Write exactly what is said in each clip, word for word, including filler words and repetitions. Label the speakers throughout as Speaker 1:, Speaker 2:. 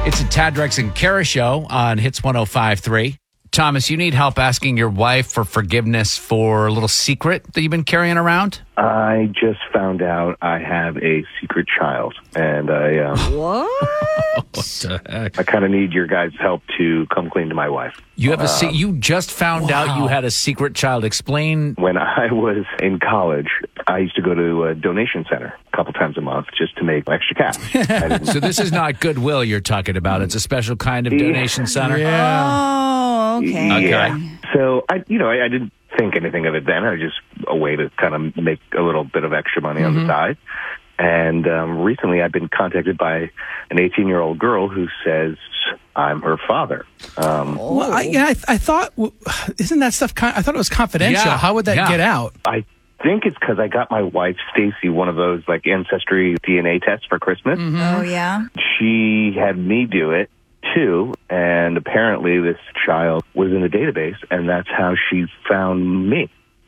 Speaker 1: It's a Tad, Drex, and Kara show on Hits one oh five point three. Thomas, you need help asking your wife for forgiveness for a little secret that you've been carrying around?
Speaker 2: I just found out I have a secret child, and I um,
Speaker 3: What?
Speaker 1: What the heck?
Speaker 2: I kind of need your guys' help to come clean to my wife.
Speaker 1: You have a se-
Speaker 2: Um,
Speaker 1: you just found
Speaker 3: wow.
Speaker 1: out you had a secret child. Explain.
Speaker 2: When I was in college, I used to go to a donation center a couple times a month just to make extra cash. I didn't-
Speaker 1: So this is not Goodwill you're talking about. It's a special kind of
Speaker 2: Yeah.
Speaker 1: donation center.
Speaker 3: Oh, okay.
Speaker 2: Yeah. So I, you know, I, I didn't think anything of it then. I was just a way to kind of make a little bit of extra money on the side. And um, recently, I've been contacted by an eighteen-year-old girl who says I'm her father. Um,
Speaker 4: Well, I, yeah, I, I thought, w- isn't that stuff? Con- I thought it was confidential.
Speaker 1: Yeah,
Speaker 4: How would that
Speaker 1: yeah.
Speaker 4: get out?
Speaker 2: I think it's because I got my wife Stacy one of those like ancestry D N A tests for Christmas.
Speaker 3: Oh, yeah?
Speaker 2: She had me do it too, and apparently this child was in the database, and that's how she found me.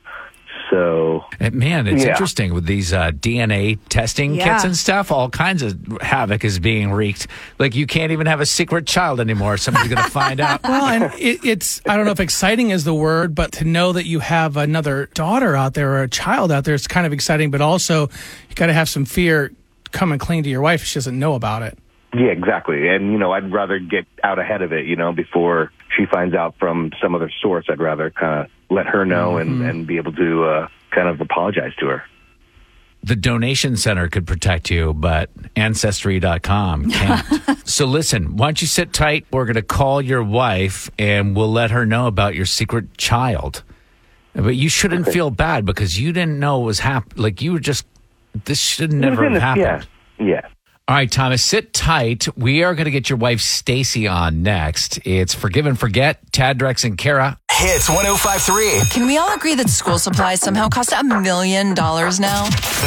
Speaker 2: So,
Speaker 1: And man, it's
Speaker 2: Yeah.
Speaker 1: interesting with these uh, D N A testing
Speaker 3: Yeah.
Speaker 1: kits and stuff. All kinds of havoc is being wreaked. Like you can't even have a secret child anymore. Somebody's going to find out.
Speaker 4: Well, and it, it's, I don't know if exciting is the word, but to know that you have another daughter out there or a child out there, it's kind of exciting, but also you got to have some fear coming clean to your wife if she doesn't know about it.
Speaker 2: yeah, exactly. And, you know, I'd rather get out ahead of it, you know, before she finds out from some other source. I'd rather kind of let her know and, and be able to uh, kind of apologize to her.
Speaker 1: The donation center could protect you, but Ancestry dot com can't. So listen, why don't you sit tight? We're going to call your wife and we'll let her know about your secret child. But you shouldn't feel bad because you didn't know it was happening. Like you were just, this should
Speaker 2: It was
Speaker 1: never
Speaker 2: in
Speaker 1: have
Speaker 2: the-
Speaker 1: happened.
Speaker 2: Yeah, yeah.
Speaker 1: All right, Thomas, sit tight. We are going to get your wife Stacy on next. It's Forgive and Forget, Tad, Drex, and Kara.
Speaker 5: Hits one oh five point three.
Speaker 6: Can we all agree that school supplies somehow cost a million dollars now?